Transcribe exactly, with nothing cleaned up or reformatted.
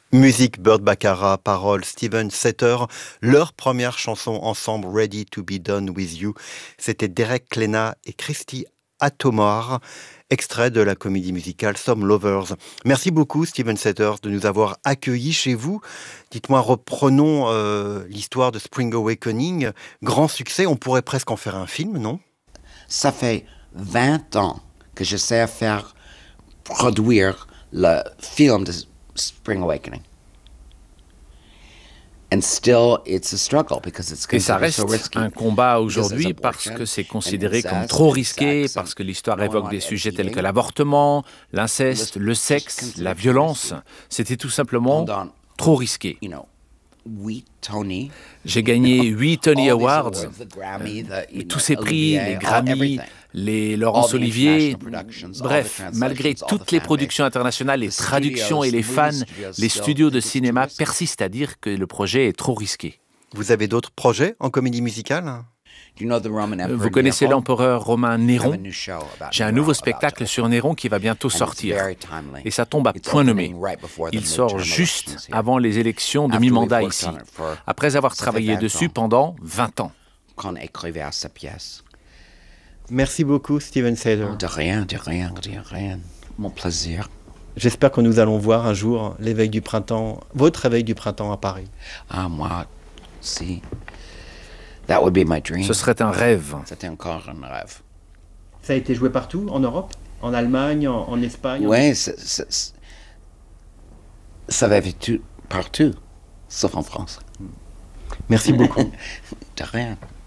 Musique Burt Bacharach, paroles Steven Setter, leur première chanson ensemble Ready to be Done with You, c'était Derek Klena et Christy Atomar, extrait de la comédie musicale Some Lovers. Merci beaucoup Steven Setter de nous avoir accueillis chez vous. Dites-moi, reprenons euh, l'histoire de Spring Awakening, grand succès, on pourrait presque en faire un film, non? Ça fait vingt ans que j'essaie de faire produire le film de Spring Awakening. And still, it's a struggle because it's Et ça considered reste so risky. un combat aujourd'hui parce que c'est considéré comme trop risqué, parce que l'histoire évoque des sujets tels que l'avortement, l'inceste, le sexe, la violence. C'était tout simplement trop risqué. You know, we, Tony, J'ai gagné huit Tony all these Awards, awards, the Grammy, the, you tous know, ces prix, Olivier, les all- Grammy, everything. les Laurence All the Olivier, international productions, all bref, the malgré translations, all toutes the les fan productions internationales, les The traductions et studios, les the fans, movie studios les still studios de think it's too cinéma risky. persistent à dire que le projet est trop risqué. Vous avez d'autres projets en comédie musicale? Do you know the Roman Emperor Vous connaissez Nero? l'empereur romain I have a Néron? new show about J'ai un Nero nouveau about spectacle to sur open. Néron qui va bientôt And it's sortir. very timely. Et ça tombe à It's point nommé. opening right before the Il sort midterm juste elections here. avant les élections de After mi-mandat we've worked ici, on it for- après avoir ça fait travaillé vingt dessus ans. pendant vingt ans. Qu'on écrivait à sa pièce. Merci beaucoup Steven Setter. Oh, de rien, de rien, de rien. Mon plaisir. J'espère que nous allons voir un jour l'éveil du printemps, votre réveil du printemps à Paris. Ah, moi, si. That would be my dream. Ce serait un rêve. C'était encore un rêve. Ça a été joué partout en Europe? En Allemagne, en, en Espagne? en- Oui, c'est- c'est- c'est- ça va être tout, partout, sauf en France. Merci beaucoup. De rien.